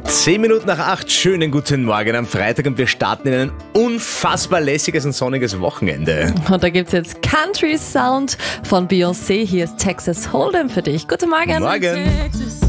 10 Minuten nach 8, schönen guten Morgen am Freitag und wir starten in ein unfassbar lässiges und sonniges Wochenende. Und da gibt's jetzt Country Sound von Beyoncé. Hier ist Texas Hold'em für dich. Guten Morgen. Morgen.